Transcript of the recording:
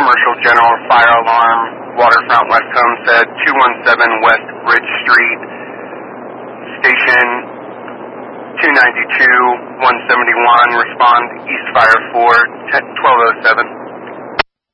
Commercial General Fire Alarm, Waterfront West Homestead, 217 West Bridge Street, Station 292, 171, respond East Fire 4, 1207.